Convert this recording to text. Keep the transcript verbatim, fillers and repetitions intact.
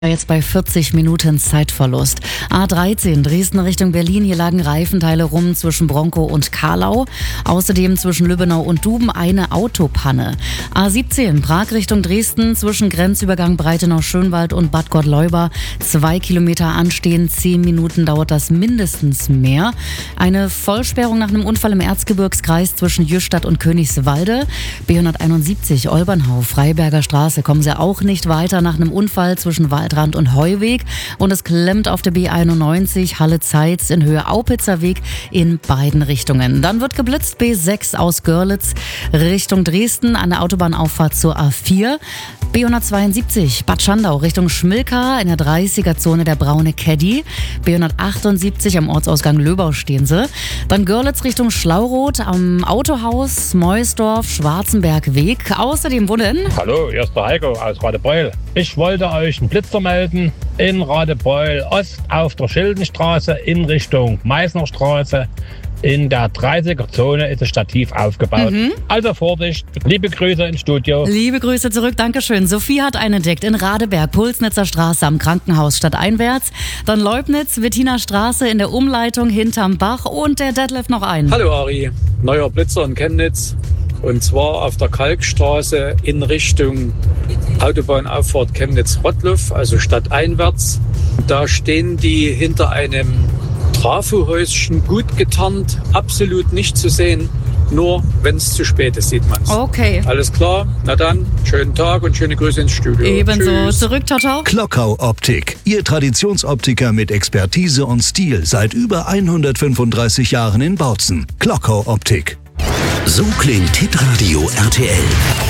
Jetzt bei vierzig Minuten Zeitverlust. A dreizehn Dresden Richtung Berlin, hier lagen Reifenteile rum zwischen Bronkow und Carlau. Außerdem zwischen Lübbenau und Duben eine Autopanne. A siebzehn Prag Richtung Dresden zwischen Grenzübergang Breitenau-Schönwald und Bad Gottleuba. Zwei Kilometer anstehen, zehn Minuten dauert das mindestens mehr. Eine Vollsperrung nach einem Unfall im Erzgebirgskreis zwischen Jüstadt und Königswalde. B hunderteinundsiebzig Olbernhau, Freiberger Straße, kommen Sie auch nicht weiter nach einem Unfall zwischen Wald Rand und Heuweg, und es klemmt auf der B einundneunzig Halle-Zeitz in Höhe Aupitzer Weg in beiden Richtungen. Dann wird geblitzt B sechs aus Görlitz Richtung Dresden an der Autobahnauffahrt zur A vier. B hundertzweiundsiebzig Bad Schandau Richtung Schmilka in der dreißiger-Zone der braune Caddy. B hundertachtundsiebzig am Ortsausgang Löbau stehen sie. Dann Görlitz Richtung Schlauroth am Autohaus Meusdorf Schwarzenbergweg. Außerdem wohnen... Hallo, hier ist der Heiko aus Radebeul. Ich wollte euch einen Blitzer melden in Radebeul Ost auf der Schildenstraße in Richtung Meißnerstraße. In der dreißiger-Zone ist das Stativ aufgebaut. Mhm. Also Vorsicht, liebe Grüße ins Studio. Liebe Grüße zurück, Dankeschön. Sophie hat einen entdeckt in Radeberg, Pulsnitzer Straße am Krankenhaus stadteinwärts. Dann Leubnitz, Wettiner Straße in der Umleitung hinterm Bach, und der Detlef noch ein. Hallo Ari, neuer Blitzer in Chemnitz. Und zwar auf der Kalkstraße in Richtung Autobahnauffahrt Chemnitz-Rottluff, also stadteinwärts. Da stehen die hinter einem Trafohäuschen gut getarnt, absolut nicht zu sehen. Nur wenn es zu spät ist, sieht man es. Okay. Alles klar? Na dann, schönen Tag und schöne Grüße ins Studio. Ebenso. Tschüss. Zurück, ciao, ciao. Klockau Optik. Ihr Traditionsoptiker mit Expertise und Stil seit über hundertfünfunddreißig Jahren in Bautzen. Klockau Optik. So klingt Hitradio R T L.